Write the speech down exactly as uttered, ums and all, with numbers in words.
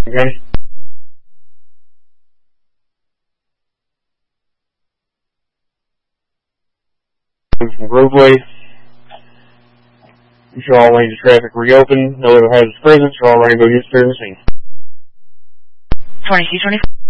Okay. From Groveway. You should all lanes of traffic reopen. No other hazardous presence. You're all ready to go get started in the scene. twenty-two twenty-four.